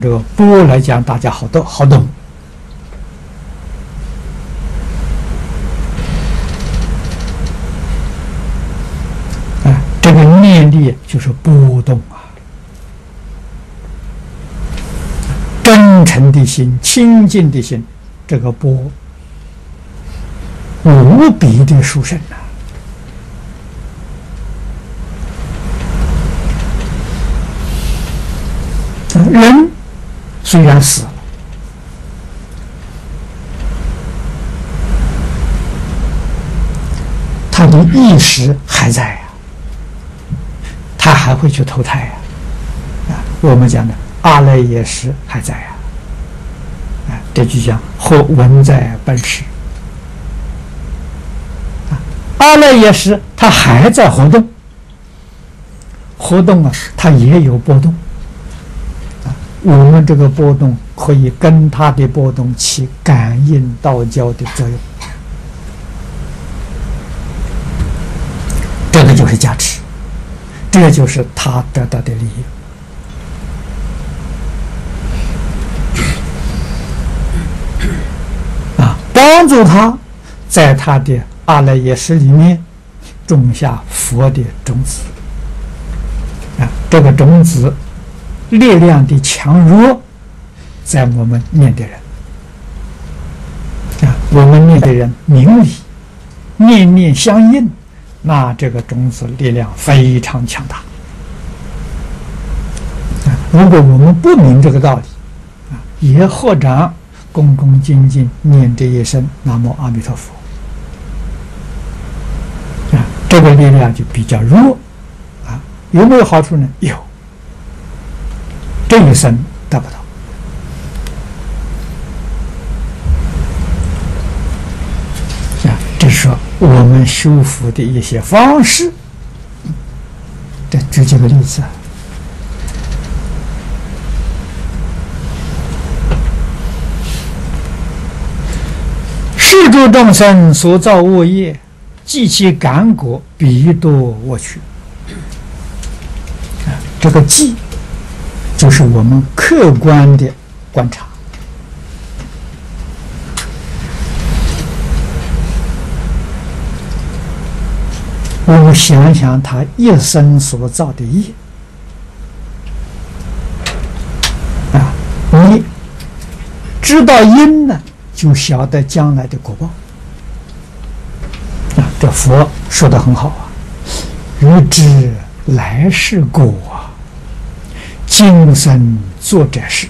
这个波来讲，大家好懂。这个念力就是波动啊，真诚的心、清净的心，这个波无比的殊胜啊！人虽然死了，他的意识还在呀，他还会去投胎呀！我们讲的阿赖耶识还在呀！这就讲或文在本识。阿赖耶识它还在活动啊，它也有波动。我们这个波动可以跟它的波动起感应道交的作用，这个就是加持，这就是他得到的利益。帮助他在他的阿赖耶识里面种下佛的种子。这个种子力量的强弱，在我们念的人我们念的人明理，念念相应，那这个种子力量非常强大。如果我们不明这个道理也或者恭恭敬敬念这一声南无阿弥陀佛这个力量就比较弱有没有好处呢？有，这一生得不到。这是说我们修福的一些方式。这举几个例子世诸众生所造恶业，即其感果，彼多我取。这个记就是我们客观的观察。我们想想他一生所造的业你知道因呢，就晓得将来的果报这佛说得很好欲知来世果今生做这事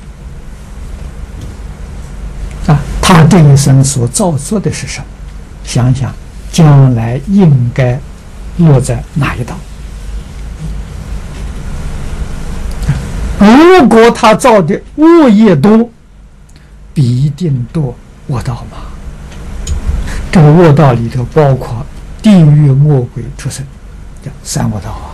他这一生所造作的是什么？想想将来应该落在哪一道？如果他造的恶业多，必定堕恶道嘛。这个恶道里头包括地狱、恶鬼、畜生，叫三恶道